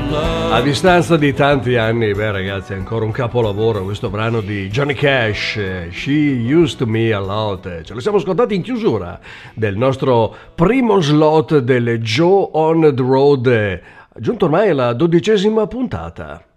A distanza di tanti anni, beh ragazzi, è ancora un capolavoro questo brano di Johnny Cash, She Used Me a Lot. Ce lo siamo ascoltati in chiusura del nostro primo slot del Joe on the Road, giunto ormai alla 12ª puntata.